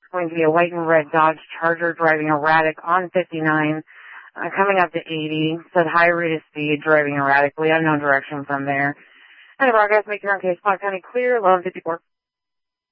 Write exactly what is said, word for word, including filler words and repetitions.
going to be a white and red Dodge Charger driving erratic on fifty-nine, uh, coming up to eighty. Said high rate of speed, driving erratically, unknown direction from there. And the broadcast, make your own case, Clark County clear, low fifty-four.